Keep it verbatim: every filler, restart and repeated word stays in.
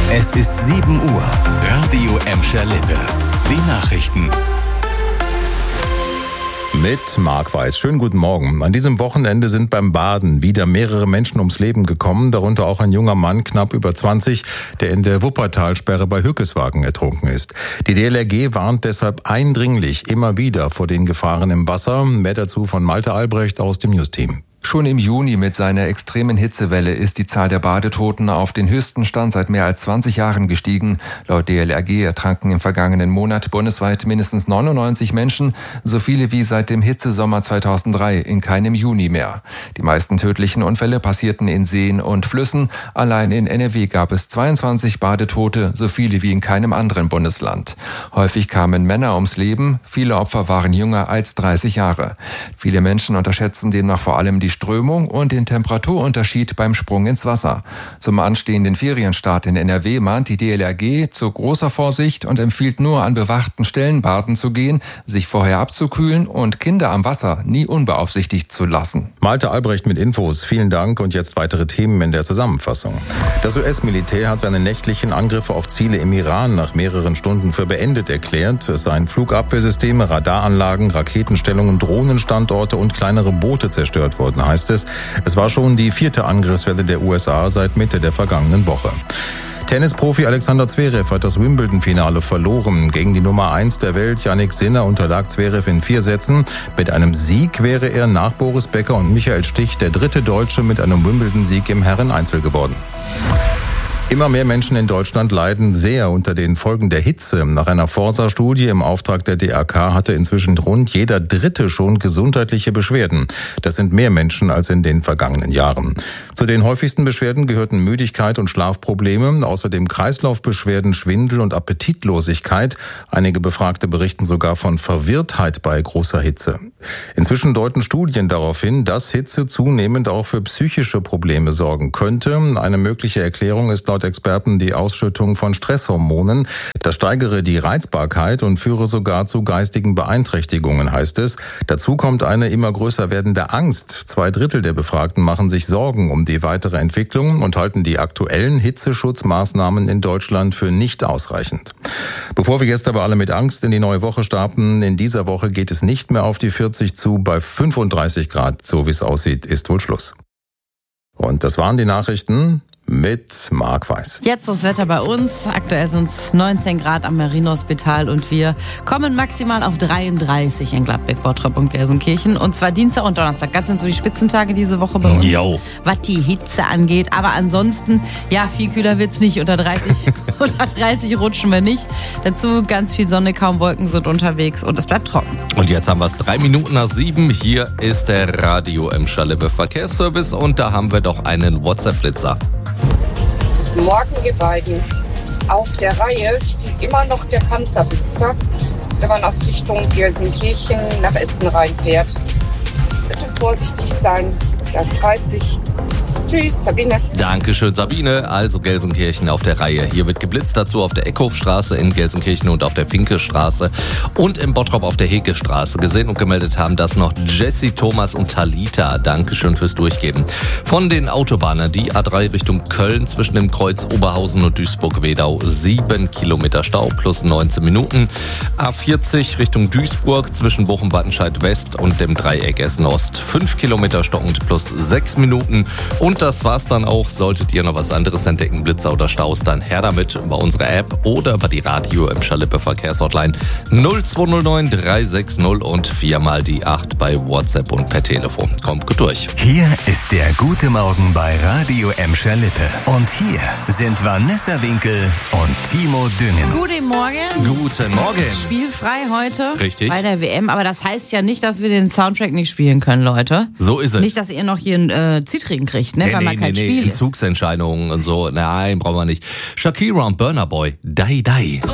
Es ist sieben Uhr. Radio Emscher Lippe. Die Nachrichten. Mit Marc Weiß. Schönen guten Morgen. An diesem Wochenende sind beim Baden wieder mehrere Menschen ums Leben gekommen, darunter auch ein junger Mann, knapp über zwanzig, der in der Wuppertalsperre bei Hückeswagen ertrunken ist. Die D L R G warnt deshalb eindringlich immer wieder vor den Gefahren im Wasser. Mehr dazu von Malte Albrecht aus dem News-Team. Schon im Juni mit seiner extremen Hitzewelle ist die Zahl der Badetoten auf den höchsten Stand seit mehr als zwanzig Jahren gestiegen. Laut D L R G ertranken im vergangenen Monat bundesweit mindestens neunundneunzig Menschen, so viele wie seit dem Hitzesommer zweitausenddrei, in keinem Juni mehr. Die meisten tödlichen Unfälle passierten in Seen und Flüssen. Allein in N R W gab es zweiundzwanzig Badetote, so viele wie in keinem anderen Bundesland. Häufig kamen Männer ums Leben, viele Opfer waren jünger als dreißig Jahre. Viele Menschen unterschätzen demnach vor allem die Strömung und den Temperaturunterschied beim Sprung ins Wasser. Zum anstehenden Ferienstart in N R W mahnt die D L R G zu großer Vorsicht und empfiehlt nur an bewachten Stellen baden zu gehen, sich vorher abzukühlen und Kinder am Wasser nie unbeaufsichtigt zu lassen. Malte Albrecht mit Infos. Vielen Dank und jetzt weitere Themen in der Zusammenfassung. Das U S-Militär hat seine nächtlichen Angriffe auf Ziele im Iran nach mehreren Stunden für beendet erklärt. Es seien Flugabwehrsysteme, Radaranlagen, Raketenstellungen, Drohnenstandorte und kleinere Boote zerstört worden, heißt es. Es war schon die vierte Angriffswelle der U S A seit Mitte der vergangenen Woche. Tennisprofi Alexander Zverev hat das Wimbledon-Finale verloren. Gegen die Nummer eins der Welt, Jannik Sinner, unterlag Zverev in vier Sätzen. Mit einem Sieg wäre er nach Boris Becker und Michael Stich der dritte Deutsche mit einem Wimbledon-Sieg im Herren-Einzel geworden. Immer mehr Menschen in Deutschland leiden sehr unter den Folgen der Hitze. Nach einer Forsa-Studie im Auftrag der D A K hatte inzwischen rund jeder Dritte schon gesundheitliche Beschwerden. Das sind mehr Menschen als in den vergangenen Jahren. Zu den häufigsten Beschwerden gehörten Müdigkeit und Schlafprobleme, außerdem Kreislaufbeschwerden, Schwindel und Appetitlosigkeit. Einige Befragte berichten sogar von Verwirrtheit bei großer Hitze. Inzwischen deuten Studien darauf hin, dass Hitze zunehmend auch für psychische Probleme sorgen könnte. Eine mögliche Erklärung ist laut Experten die Ausschüttung von Stresshormonen. Das steigere die Reizbarkeit und führe sogar zu geistigen Beeinträchtigungen, heißt es. Dazu kommt eine immer größer werdende Angst. Zwei Drittel der Befragten machen sich Sorgen um die weitere Entwicklung und halten die aktuellen Hitzeschutzmaßnahmen in Deutschland für nicht ausreichend. Bevor wir jetzt aber alle mit Angst in die neue Woche starten, in dieser Woche geht es nicht mehr auf die vierzig zu. Bei fünfunddreißig Grad, so wie es aussieht, ist wohl Schluss. Und das waren die Nachrichten mit Marc Weiß. Jetzt das Wetter bei uns. Aktuell sind es neunzehn Grad am Marienhospital und wir kommen maximal auf dreiunddreißig in Gladbeck, Bottrop und Gelsenkirchen. Und zwar Dienstag und Donnerstag. Das sind so die Spitzentage diese Woche bei uns, jo. was die Hitze angeht. Aber ansonsten, ja, viel kühler wird's nicht. Unter dreißig, unter dreißig rutschen wir nicht. Dazu ganz viel Sonne, kaum Wolken sind unterwegs und es bleibt trocken. Und jetzt haben wir es drei Minuten nach sieben. Hier ist der Radio Emscher Lippe Verkehrsservice und da haben wir doch einen WhatsApp-Blitzer. Morgen, ihr beiden. Auf der Reihe steht immer noch der Panzerblitzer, wenn man aus Richtung Gelsenkirchen nach Essen reinfährt. Bitte vorsichtig sein, Gleis dreißig. Tschüss, Sabine. Dankeschön, Sabine. Also Gelsenkirchen auf der Reihe. Hier wird geblitzt, dazu auf der Eckhofstraße in Gelsenkirchen und auf der Finkestraße und im Bottrop auf der Hegestraße. Gesehen und gemeldet haben das noch Jesse, Thomas und Talita. Dankeschön fürs Durchgeben. Von den Autobahnen, die A drei Richtung Köln zwischen dem Kreuz Oberhausen und Duisburg-Wedau, sieben Kilometer Stau plus neunzehn Minuten. A vierzig Richtung Duisburg zwischen Bochum-Wattenscheid West und dem Dreieck Essen Ost, fünf Kilometer stockend plus sechs Minuten. Und das war's dann auch. Solltet ihr noch was anderes entdecken, Blitzer oder Staus, dann her damit über unsere App oder über die Radio Emscher Lippe Verkehrshotline null zwei null neun drei sechs null und viermal die acht bei WhatsApp und per Telefon. Kommt gut durch. Hier ist der Gute Morgen bei Radio Emscher Lippe. Und hier sind Vanessa Winkel und Timo Düngen. Guten Morgen. Guten Morgen. Spielfrei heute. Richtig. Bei der W M. Aber das heißt ja nicht, dass wir den Soundtrack nicht spielen können, Leute. So ist es. Nicht, dass ihr noch hier einen äh, Zittrigen kriegt, ne? Nee, weil nee, man kein nee, Spiel nee. ist. Entzugsentscheidungen und so. Nein, brauchen wir nicht. Shakira und Burna Boy. Die, die.